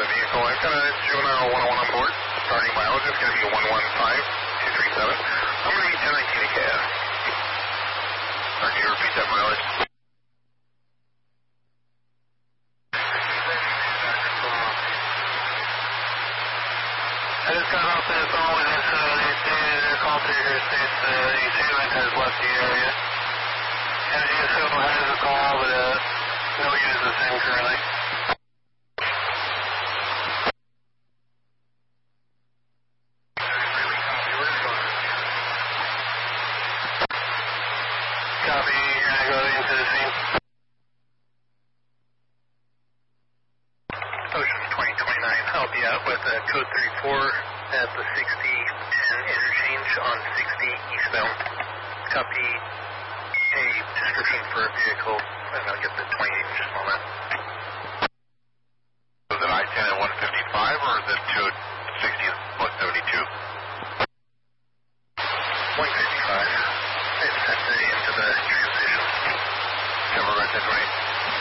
vehicle. I've got a juvenile 101 on board. Starting mileage is going to be 115,237. I'm going to be 1019 KS. Can you repeat that mileage? I just got off the phone with this, their call trigger states the assailant has left the area. NGSO has a call, but no use the SIM currently. Copy, you're going to go into the scene. Ocean 2029, I'll be out with code 34 at the 6010 interchange on 60 eastbound. Copy a description for a vehicle, and I'll get the